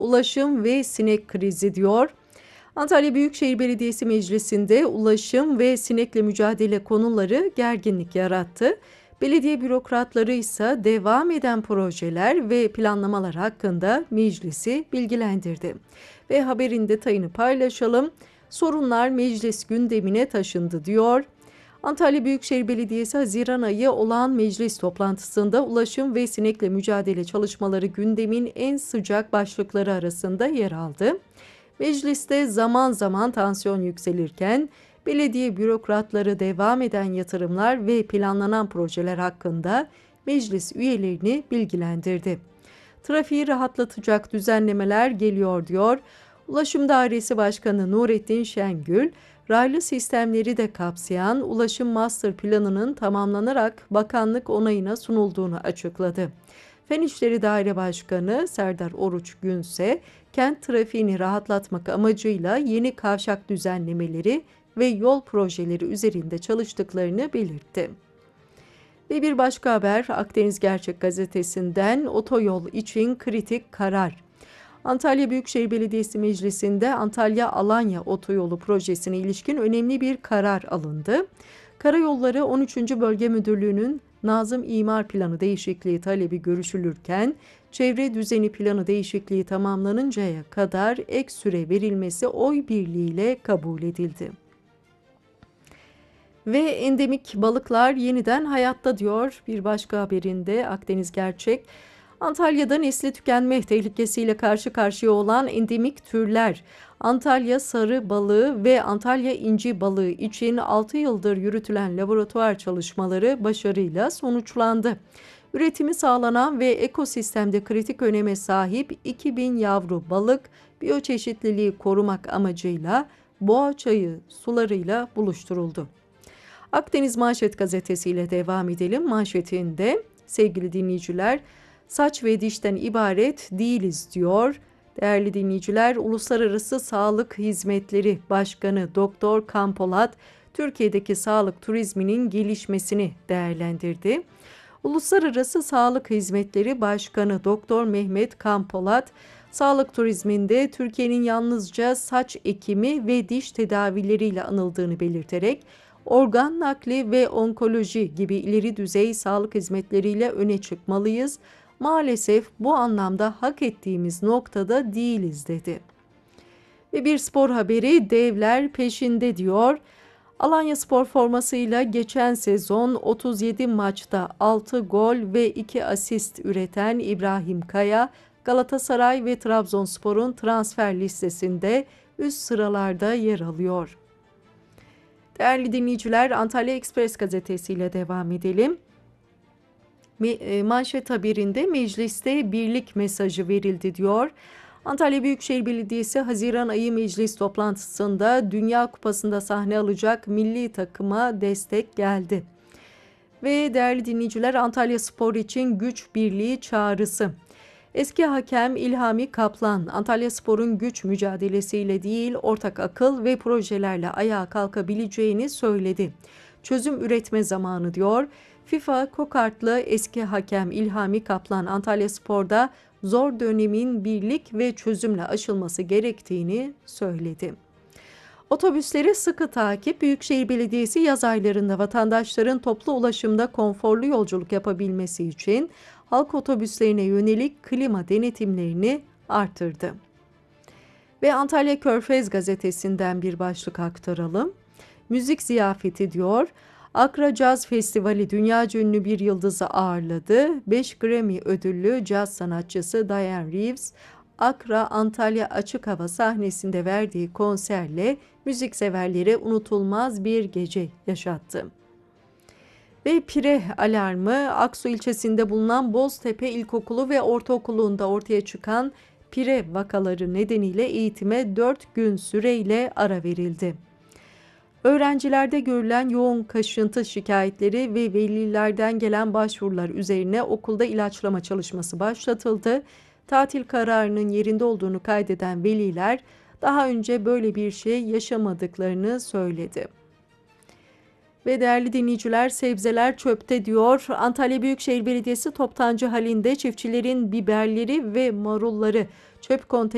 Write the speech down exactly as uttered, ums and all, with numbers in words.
Ulaşım ve sinek krizi diyor. Antalya Büyükşehir Belediyesi Meclisi'nde ulaşım ve sinekle mücadele konuları gerginlik yarattı. Belediye bürokratları ise devam eden projeler ve planlamalar hakkında meclisi bilgilendirdi. Ve haberin detayını paylaşalım. Sorunlar meclis gündemine taşındı diyor. Antalya Büyükşehir Belediyesi Haziran ayı olan meclis toplantısında ulaşım ve sinekle mücadele çalışmaları gündemin en sıcak başlıkları arasında yer aldı. Mecliste zaman zaman tansiyon yükselirken belediye bürokratları devam eden yatırımlar ve planlanan projeler hakkında meclis üyelerini bilgilendirdi. Trafiği rahatlatacak düzenlemeler geliyor diyor. Ulaşım Dairesi Başkanı Nurettin Şengül, raylı sistemleri de kapsayan Ulaşım Master Planı'nın tamamlanarak bakanlık onayına sunulduğunu açıkladı. Fen İşleri Daire Başkanı Serdar Oruç Günse, kent trafiğini rahatlatmak amacıyla yeni kavşak düzenlemeleri ve yol projeleri üzerinde çalıştıklarını belirtti. Ve bir başka haber Akdeniz Gerçek gazetesinden otoyol için kritik karar. Antalya Büyükşehir Belediyesi Meclisi'nde Antalya-Alanya Otoyolu projesine ilişkin önemli bir karar alındı. Karayolları on üçüncü Bölge Müdürlüğü'nün Nazım İmar Planı değişikliği talebi görüşülürken, çevre düzeni planı değişikliği tamamlanıncaya kadar ek süre verilmesi oy birliğiyle kabul edildi. Ve endemik balıklar yeniden hayatta diyor bir başka haberinde Akdeniz Gerçek. Antalya'da nesli tükenme tehlikesiyle karşı karşıya olan endemik türler, Antalya sarı balığı ve Antalya inci balığı için altı yıldır yürütülen laboratuvar çalışmaları başarıyla sonuçlandı. Üretimi sağlanan ve ekosistemde kritik öneme sahip iki bin yavru balık biyoçeşitliliği korumak amacıyla Boğaçayı sularıyla buluşturuldu. Akdeniz Manşet gazetesiyle devam edelim. Manşetinde sevgili dinleyiciler, saç ve dişten ibaret değiliz diyor. Değerli dinleyiciler, Uluslararası Sağlık Hizmetleri Başkanı Doktor Kampolat, Türkiye'deki sağlık turizminin gelişmesini değerlendirdi. Uluslararası Sağlık Hizmetleri Başkanı Doktor Mehmet Kampolat, sağlık turizminde Türkiye'nin yalnızca saç ekimi ve diş tedavileriyle anıldığını belirterek, organ nakli ve onkoloji gibi ileri düzey sağlık hizmetleriyle öne çıkmalıyız. Maalesef bu anlamda hak ettiğimiz noktada değiliz dedi. Ve bir spor haberi, devler peşinde diyor. Alanya Spor formasıyla geçen sezon otuz yedi maçta altı gol ve iki asist üreten İbrahim Kaya, Galatasaray ve Trabzonspor'un transfer listesinde üst sıralarda yer alıyor. Değerli dinleyiciler, Antalya Express gazetesiyle devam edelim. Manşet haberinde mecliste birlik mesajı verildi diyor. Antalya Büyükşehir Belediyesi Haziran ayı meclis toplantısında Dünya Kupası'nda sahne alacak milli takıma destek geldi. Ve değerli dinleyiciler, Antalya Spor için güç birliği çağrısı. Eski hakem İlhami Kaplan, Antalyaspor'un güç mücadelesiyle değil, ortak akıl ve projelerle ayağa kalkabileceğini söyledi. Çözüm üretme zamanı diyor. FIFA kokartlı eski hakem İlhami Kaplan, Antalyaspor'da zor dönemin birlik ve çözümle aşılması gerektiğini söyledi. Otobüsleri sıkı takip. Büyükşehir Belediyesi yaz aylarında vatandaşların toplu ulaşımda konforlu yolculuk yapabilmesi için halk otobüslerine yönelik klima denetimlerini artırdı. Ve Antalya Körfez gazetesinden bir başlık aktaralım. Müzik ziyafeti diyor. Akra Caz Festivali dünyaca ünlü bir yıldızı ağırladı. beş Grammy ödüllü caz sanatçısı Diane Reeves, Akra Antalya Açık Hava sahnesinde verdiği konserle müzikseverlere unutulmaz bir gece yaşattı. Ve Pire alarmı, Aksu ilçesinde bulunan Boztepe İlkokulu ve Ortaokulu'nda ortaya çıkan pire vakaları nedeniyle eğitime dört gün süreyle ara verildi. Öğrencilerde görülen yoğun kaşıntı şikayetleri ve velilerden gelen başvurular üzerine okulda ilaçlama çalışması başlatıldı. Tatil kararının yerinde olduğunu kaydeden veliler daha önce böyle bir şey yaşamadıklarını söyledi. Ve değerli dinleyiciler, sebzeler çöpte diyor. Antalya Büyükşehir Belediyesi Toptancı halinde çiftçilerin biberleri ve marulları çöp konteynerine